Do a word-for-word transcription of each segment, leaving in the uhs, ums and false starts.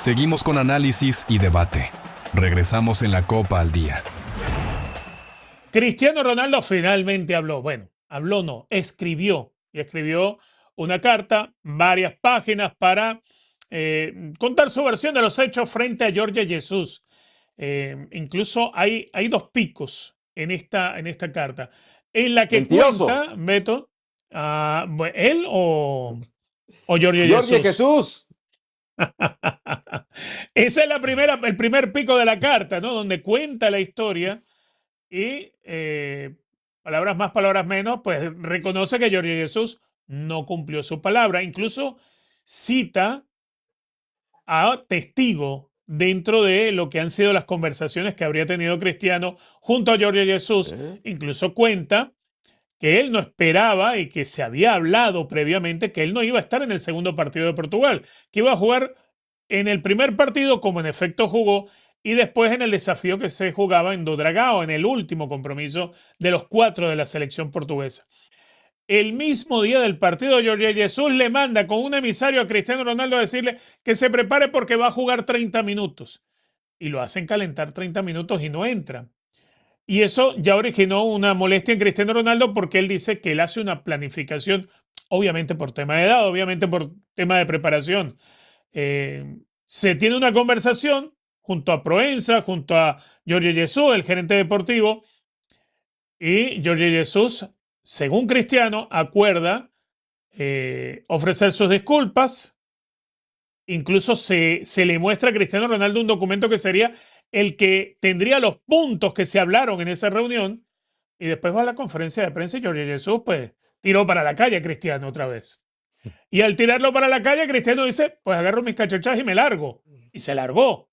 Seguimos con análisis y debate. Regresamos en la Copa al Día. Cristiano Ronaldo finalmente habló. Bueno, habló no, escribió. Y escribió una carta, varias páginas para eh, contar su versión de los hechos frente a Jorge Jesús. Eh, incluso hay, hay dos picos en esta, en esta carta. En la que Mentiroso. cuenta, Beto, uh, ¿él o, o Jorge Jorge Jesús? Jesús. Ese es la primera, el primer pico de la carta, ¿no? Donde cuenta la historia y, eh, palabras más, palabras menos, pues reconoce que Jorge Jesús no cumplió su palabra. Incluso cita a testigo dentro de lo que han sido las conversaciones que habría tenido Cristiano junto a Jorge Jesús. ¿Eh? Incluso cuenta que él no esperaba y que se había hablado previamente que él no iba a estar en el segundo partido de Portugal, que iba a jugar en el primer partido, como en efecto jugó, y después en el desafío que se jugaba en Do Dragao, en el último compromiso de los cuatro de la selección portuguesa. El mismo día del partido, Jorge Jesús le manda con un emisario a Cristiano Ronaldo a decirle que se prepare porque va a jugar treinta minutos. Y lo hacen calentar treinta minutos y no entra. Y eso ya originó una molestia en Cristiano Ronaldo porque él dice que él hace una planificación, obviamente por tema de edad, obviamente por tema de preparación. Eh, se tiene una conversación junto a Proenza, junto a Jorge Jesús, el gerente deportivo, y Jorge Jesús, según Cristiano, acuerda eh, ofrecer sus disculpas. Incluso se, se le muestra a Cristiano Ronaldo un documento que sería el que tendría los puntos que se hablaron en esa reunión, y después va a la conferencia de prensa y Jorge Jesús pues tiró para la calle a Cristiano otra vez. Y al tirarlo para la calle, Cristiano dice, pues agarro mis cachachas y me largo. Y se largó.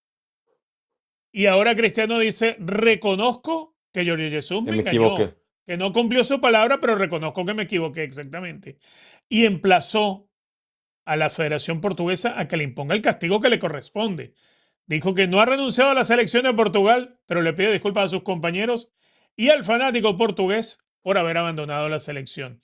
Y ahora Cristiano dice, reconozco que Jorge Jesús me, Que me engañó, equivoqué. que no cumplió su palabra, pero reconozco que me equivoqué exactamente. Y emplazó a la Federación Portuguesa a que le imponga el castigo que le corresponde. Dijo que no ha renunciado a la selección de Portugal, pero le pide disculpas a sus compañeros y al fanático portugués por haber abandonado la selección.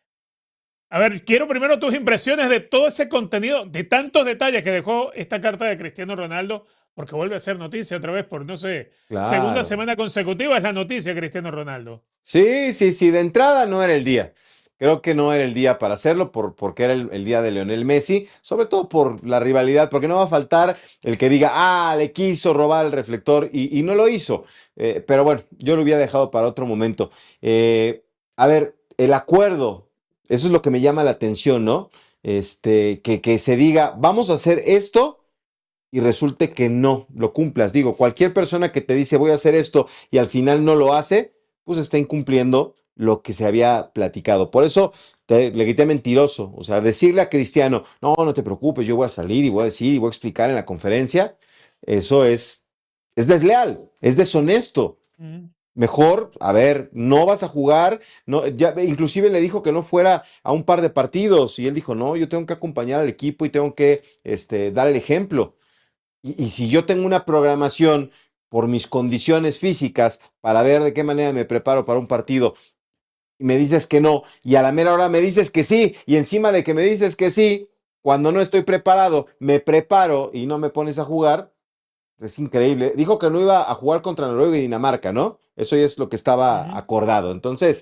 A ver, quiero primero tus impresiones de todo ese contenido, de tantos detalles que dejó esta carta de Cristiano Ronaldo, porque vuelve a ser noticia otra vez por, no sé, Claro. segunda semana consecutiva es la noticia Cristiano Ronaldo. Sí, sí, sí, de entrada no era el día. Creo que no era el día para hacerlo por, porque era el, el día de Lionel Messi, sobre todo por la rivalidad, porque no va a faltar el que diga, ah, le quiso robar el reflector y, y no lo hizo. Eh, pero bueno, yo lo hubiera dejado para otro momento. Eh, a ver, el acuerdo, eso es lo que me llama la atención, ¿no? Este, que, que se diga, vamos a hacer esto y resulte que no lo cumplas. Digo, cualquier persona que te dice voy a hacer esto y al final no lo hace, pues está incumpliendo lo que se había platicado. Por eso te, le grité mentiroso. O sea, decirle a Cristiano, no, no te preocupes, yo voy a salir y voy a decir y voy a explicar en la conferencia, eso es, es desleal, es deshonesto. Mm. Mejor, a ver, no vas a jugar, no, ya, inclusive le dijo que no fuera a un par de partidos y él dijo, no, yo tengo que acompañar al equipo y tengo que este, dar el ejemplo. Y, y si yo tengo una programación por mis condiciones físicas para ver de qué manera me preparo para un partido y me dices que no, y a la mera hora me dices que sí, y encima de que me dices que sí, cuando no estoy preparado, me preparo y no me pones a jugar, es increíble. Dijo que no iba a jugar contra Noruega y Dinamarca, ¿no? Eso ya es lo que estaba Uh-huh. acordado. Entonces,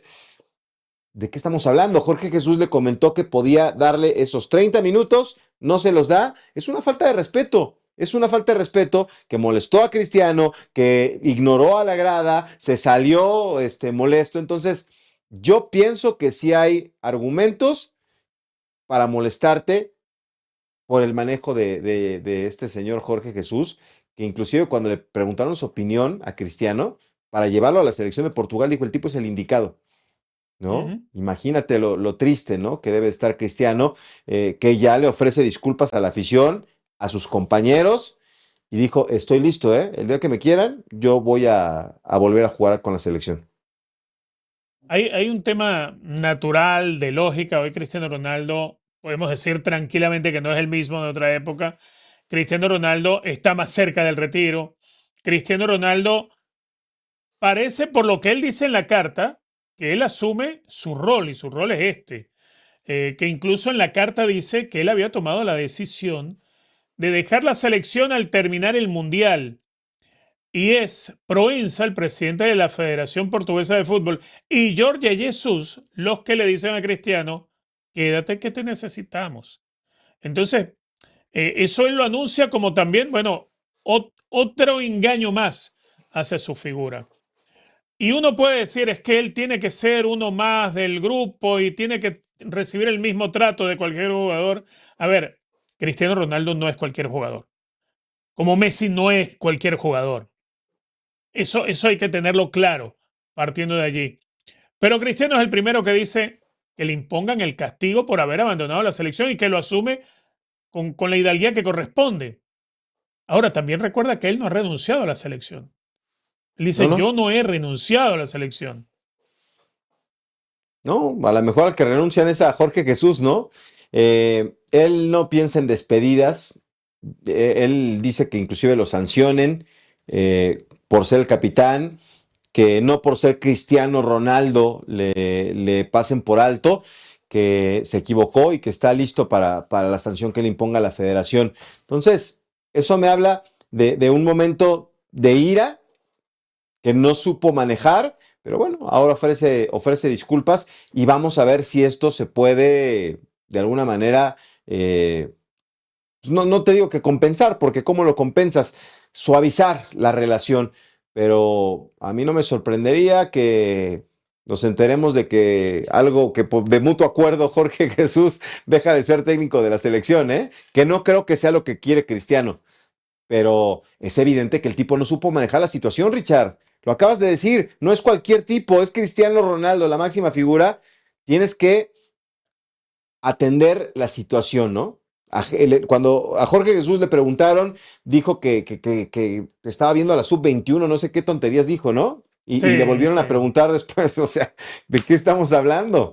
¿de qué estamos hablando? Jorge Jesús le comentó que podía darle esos treinta minutos, no se los da, es una falta de respeto. Es una falta de respeto que molestó a Cristiano, que ignoró a la grada, se salió este, molesto. Entonces, yo pienso que sí hay argumentos para molestarte por el manejo de, de, de este señor Jorge Jesús, que inclusive cuando le preguntaron su opinión a Cristiano para llevarlo a la selección de Portugal, dijo el tipo es el indicado. ¿No? Uh-huh. Imagínate lo, lo triste, ¿no? Que debe estar Cristiano, eh, que ya le ofrece disculpas a la afición, a sus compañeros, y dijo, estoy listo, ¿eh? El día que me quieran, yo voy a, a volver a jugar con la selección. Hay, hay un tema natural, de lógica. Hoy Cristiano Ronaldo, podemos decir tranquilamente que no es el mismo de otra época. Cristiano Ronaldo está más cerca del retiro. Cristiano Ronaldo parece, por lo que él dice en la carta, que él asume su rol, y su rol es este. Eh, que incluso en la carta dice que él había tomado la decisión de dejar la selección al terminar el Mundial. Y es Proença, el presidente de la Federación Portuguesa de Fútbol, y Jorge Jesus los que le dicen a Cristiano, quédate que te necesitamos. Entonces, eh, eso él lo anuncia como también, bueno, ot- otro engaño más hacia su figura. Y uno puede decir, es que él tiene que ser uno más del grupo y tiene que recibir el mismo trato de cualquier jugador. A ver, Cristiano Ronaldo no es cualquier jugador. Como Messi no es cualquier jugador. Eso, eso hay que tenerlo claro, partiendo de allí. Pero Cristiano es el primero que dice que le impongan el castigo por haber abandonado la selección y que lo asume con, con la hidalguía que corresponde. Ahora, también recuerda que él no ha renunciado a la selección. Él dice, No, no, yo no he renunciado a la selección. no, a lo mejor al que renuncian es a Jorge Jesús, ¿no? Eh, él no piensa en despedidas. Eh, él dice que inclusive lo sancionen eh, por ser el capitán, que no por ser Cristiano Ronaldo le, le pasen por alto, que se equivocó y que está listo para, para la sanción que le imponga la federación. Entonces, eso me habla de, de un momento de ira que no supo manejar, pero bueno, ahora ofrece, ofrece disculpas y vamos a ver si esto se puede de alguna manera, eh, pues no, no te digo que compensar, porque ¿cómo lo compensas? Suavizar la relación, pero a mí no me sorprendería que nos enteremos de que algo que por- de mutuo acuerdo Jorge Jesús deja de ser técnico de la selección, ¿eh? Que no creo que sea lo que quiere Cristiano. Pero es evidente que el tipo no supo manejar la situación, Richard. Lo acabas de decir, no es cualquier tipo, es Cristiano Ronaldo, la máxima figura. Tienes que atender la situación, ¿no? A, el- cuando a Jorge Jesús le preguntaron, dijo que, que, que, que estaba viendo a la sub veintiuno, no sé qué tonterías dijo, ¿no? Y, y le Sí, volvieron a sí. preguntar después, o sea, ¿de qué estamos hablando?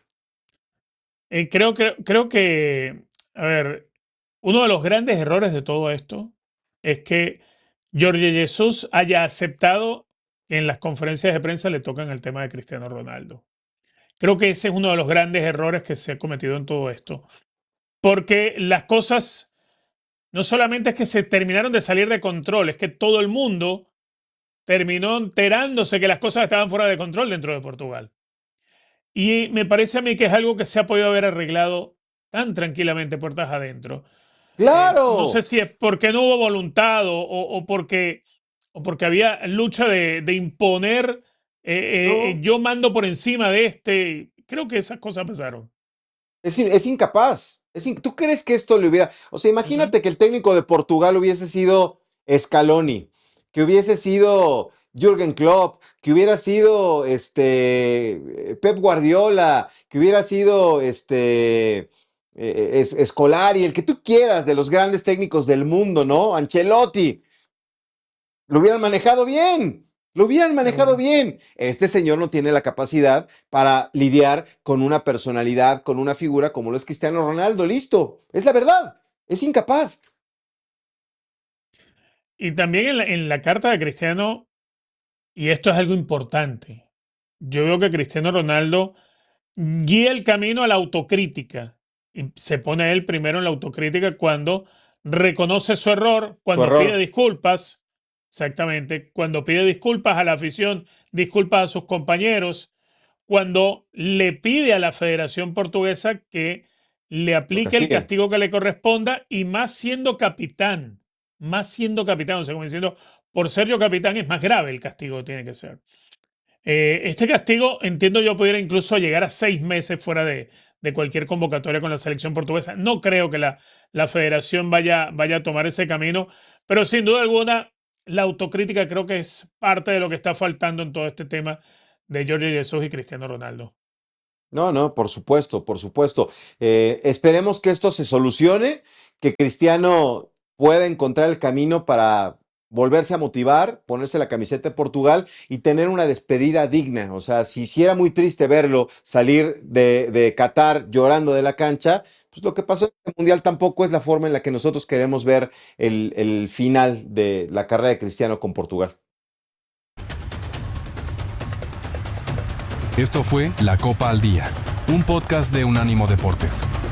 Eh, creo, que, creo que, a ver, uno de los grandes errores de todo esto es que Jorge Jesús haya aceptado que en las conferencias de prensa le tocan el tema de Cristiano Ronaldo. Creo que ese es uno de los grandes errores que se ha cometido en todo esto. Porque las cosas no solamente es que se terminaron de salir de control, es que todo el mundo terminó enterándose que las cosas estaban fuera de control dentro de Portugal. Y me parece a mí que es algo que se ha podido haber arreglado tan tranquilamente puertas adentro. Eh, no sé ¡Claro! si es porque no hubo voluntad o, o- o porque, o porque había lucha de, de imponer, eh, eh, eh, No. yo mando por encima de este. Creo que esas cosas pasaron. Es, in- es incapaz. Es in- ¿Tú crees que esto le hubiera... O sea, Sí, sí. imagínate que el técnico de Portugal hubiese sido Scaloni, que hubiese sido Jürgen Klopp, que hubiera sido este, Pep Guardiola, que hubiera sido este, eh, es, Scolari, el que tú quieras de los grandes técnicos del mundo, ¿no? Ancelotti. Lo hubieran manejado bien. Lo hubieran manejado Seguro. bien. Este señor no tiene la capacidad para lidiar con una personalidad, con una figura como lo es Cristiano Ronaldo. Listo. Es la verdad. Es incapaz. Y también en la, en la carta de Cristiano, y esto es algo importante, yo veo que Cristiano Ronaldo guía el camino a la autocrítica. Y se pone a él primero en la autocrítica cuando reconoce su error, Su cuando pide error. disculpas, exactamente, cuando pide disculpas a la afición, disculpas a sus compañeros, cuando le pide a la Federación Portuguesa que le Lo aplique el castiguen. castigo que le corresponda y más siendo capitán, más siendo capitán, o sea, como diciendo, por ser yo capitán es más grave el castigo que tiene que ser. Eh, este castigo, entiendo yo, pudiera incluso llegar a seis meses fuera de, de cualquier convocatoria con la selección portuguesa. No creo que la, la federación vaya, vaya a tomar ese camino, pero sin duda alguna, la autocrítica creo que es parte de lo que está faltando en todo este tema de Jorge Jesús y Cristiano Ronaldo. No, no, por supuesto, por supuesto. Eh, esperemos que esto se solucione, que Cristiano pueda encontrar el camino para volverse a motivar, ponerse la camiseta de Portugal y tener una despedida digna. O sea, si, si era muy triste verlo salir de, de Qatar llorando de la cancha, pues lo que pasó en el Mundial tampoco es la forma en la que nosotros queremos ver el, el final de la carrera de Cristiano con Portugal. Esto fue La Copa al Día, un podcast de Unánimo Deportes.